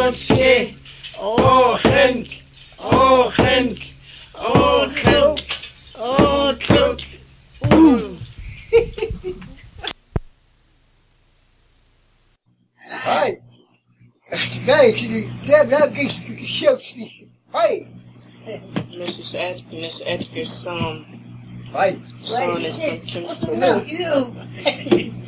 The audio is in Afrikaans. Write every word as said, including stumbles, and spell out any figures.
Engeltje. Oh, Henk. Oh, Henk. Oh, Henk. Oh, Henk. Oeh. Hi. Kijk, daar heb ik een showstick. Hi. Missus Ed, Miss Edgar's son. Hi. Son is from Kingston. No, you.